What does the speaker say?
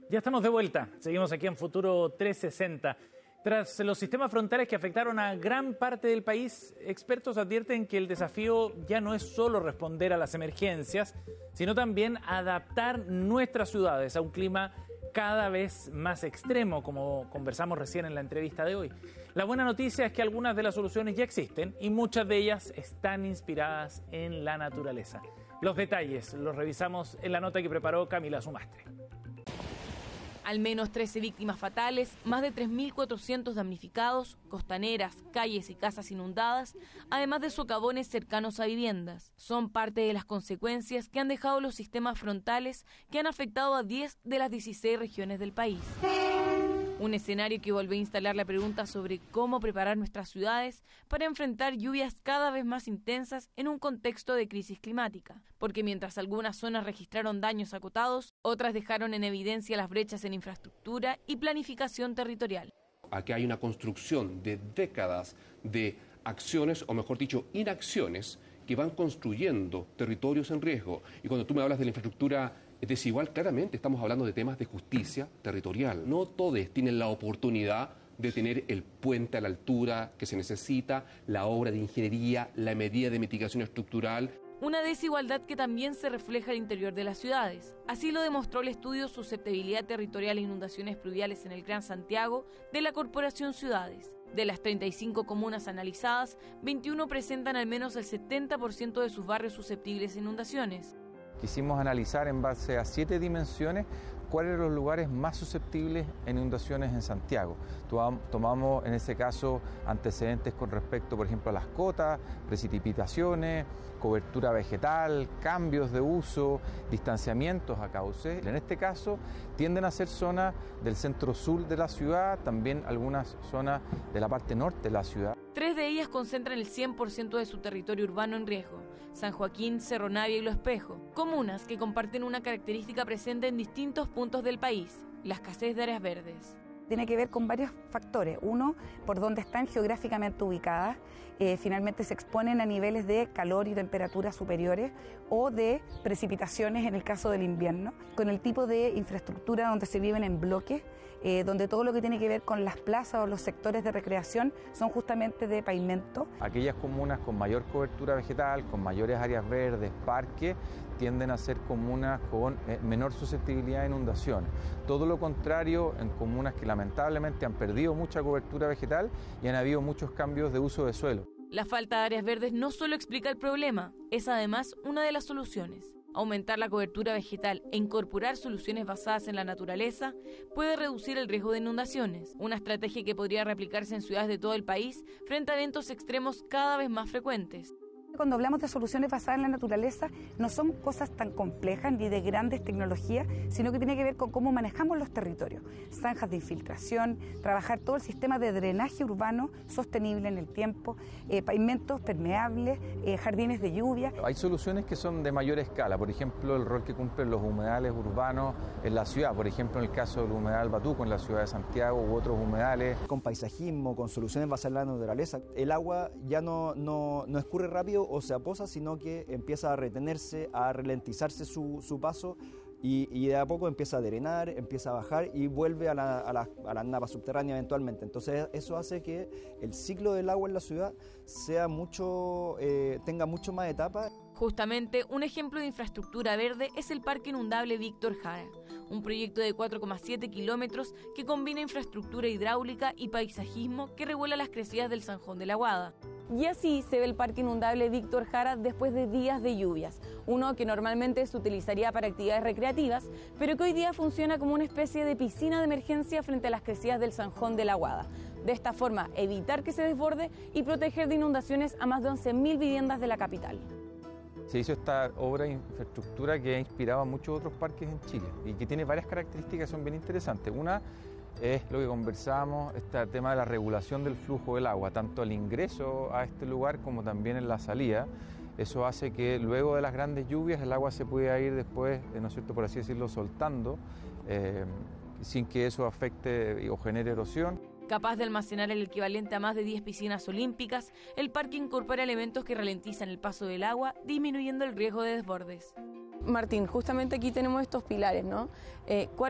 Ya estamos de vuelta, seguimos aquí en Futuro 360. Tras los sistemas frontales que afectaron a gran parte del país, expertos advierten que el desafío ya no es solo responder a las emergencias, sino también adaptar nuestras ciudades a un clima cada vez más extremo, como conversamos recién en la entrevista de hoy. La buena noticia es que algunas de las soluciones ya existen y muchas de ellas están inspiradas en la naturaleza. Los detalles los revisamos en la nota que preparó Camila Sumastre. Al menos 13 víctimas fatales, más de 3.400 damnificados, costaneras, calles y casas inundadas, además de socavones cercanos a viviendas. Son parte de las consecuencias que han dejado los sistemas frontales que han afectado a 10 de las 16 regiones del país. Un escenario que vuelve a instalar la pregunta sobre cómo preparar nuestras ciudades para enfrentar lluvias cada vez más intensas en un contexto de crisis climática. Porque mientras algunas zonas registraron daños acotados, otras dejaron en evidencia las brechas en infraestructura y planificación territorial. Aquí hay una construcción de décadas de acciones, o mejor dicho, inacciones, que van construyendo territorios en riesgo. Y cuando tú me hablas de la infraestructura desigual, claramente estamos hablando de temas de justicia territorial. No todos tienen la oportunidad de tener el puente a la altura que se necesita, la obra de ingeniería, la medida de mitigación estructural. Una desigualdad que también se refleja al interior de las ciudades. Así lo demostró el estudio Susceptibilidad Territorial a Inundaciones Pluviales en el Gran Santiago de la Corporación Ciudades. De las 35 comunas analizadas, 21 presentan al menos el 70% de sus barrios susceptibles a inundaciones. Quisimos analizar en base a 7 dimensiones cuáles eran los lugares más susceptibles a inundaciones en Santiago. Tomamos en ese caso antecedentes con respecto, por ejemplo, a las cotas, precipitaciones, cobertura vegetal, cambios de uso, distanciamientos a cauces. En este caso tienden a ser zonas del centro-sur de la ciudad, también algunas zonas de la parte norte de la ciudad. 3 de ellas concentran el 100% de su territorio urbano en riesgo: San Joaquín, Cerro Navia y Lo Espejo. Comunas que comparten una característica presente en distintos puntos del país: la escasez de áreas verdes. Tiene que ver con varios factores. Uno, por dónde están geográficamente ubicadas, finalmente se exponen a niveles de calor y temperatura superiores o de precipitaciones en el caso del invierno, con el tipo de infraestructura donde se viven en bloques, donde todo lo que tiene que ver con las plazas o los sectores de recreación son justamente de pavimento. Aquellas comunas con mayor cobertura vegetal, con mayores áreas verdes, parques, tienden a ser comunas con menor susceptibilidad a inundaciones. Todo lo contrario en comunas que lamentablemente han perdido mucha cobertura vegetal y han habido muchos cambios de uso de suelo. La falta de áreas verdes no solo explica el problema, es además una de las soluciones. Aumentar la cobertura vegetal e incorporar soluciones basadas en la naturaleza puede reducir el riesgo de inundaciones, una estrategia que podría replicarse en ciudades de todo el país frente a eventos extremos cada vez más frecuentes. Cuando hablamos de soluciones basadas en la naturaleza, no son cosas tan complejas ni de grandes tecnologías, sino que tiene que ver con cómo manejamos los territorios. Zanjas de infiltración, trabajar todo el sistema de drenaje urbano sostenible en el tiempo, pavimentos permeables, jardines de lluvia. Hay soluciones que son de mayor escala, por ejemplo, el rol que cumplen los humedales urbanos en la ciudad, por ejemplo, en el caso del humedal Batuco en la ciudad de Santiago u otros humedales. Con paisajismo, con soluciones basadas en la naturaleza, el agua ya no escurre rápido o se aposa, sino que empieza a retenerse, a ralentizarse su paso y de a poco empieza a drenar, empieza a bajar y vuelve a la napa subterránea eventualmente. Entonces eso hace que el ciclo del agua en la ciudad sea tenga mucho más etapas. Justamente un ejemplo de infraestructura verde es el Parque Inundable Víctor Jara, un proyecto de 4,7 kilómetros que combina infraestructura hidráulica y paisajismo que regula las crecidas del Zanjón de la Guada. Y así se ve el Parque Inundable Víctor Jara después de días de lluvias, uno que normalmente se utilizaría para actividades recreativas, pero que hoy día funciona como una especie de piscina de emergencia frente a las crecidas del Zanjón de la Guada. De esta forma, evitar que se desborde y proteger de inundaciones a más de 11.000 viviendas de la capital. Se hizo esta obra de infraestructura que ha inspirado a muchos otros parques en Chile y que tiene varias características que son bien interesantes. Una es lo que conversábamos, este tema de la regulación del flujo del agua, tanto al ingreso a este lugar como también en la salida. Eso hace que luego de las grandes lluvias el agua se pueda ir después, ¿no es cierto?, por así decirlo, soltando, sin que eso afecte o genere erosión. Capaz de almacenar el equivalente a más de 10 piscinas olímpicas, el parque incorpora elementos que ralentizan el paso del agua, disminuyendo el riesgo de desbordes. Martín, justamente aquí tenemos estos pilares, ¿no?